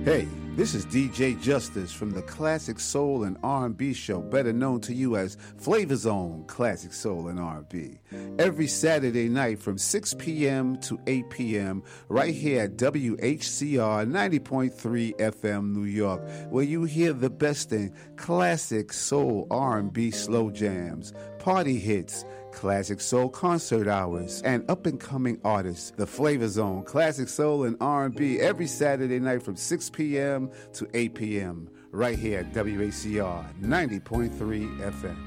Hey, this is DJ Justice from the Classic Soul and R&B show, better known to you as Flavor Zone Classic Soul and R&B. Every Saturday night from 6 p.m. to 8 p.m. right here at WHCR 90.3 FM New York, where you hear the best in classic soul, R&B slow jams, party hits, classic soul concert hours, and up-and-coming artists. The Flavor Zone, Classic Soul and R&B, every Saturday night from 6 p.m. to 8 p.m. right here at WACR 90.3 FM.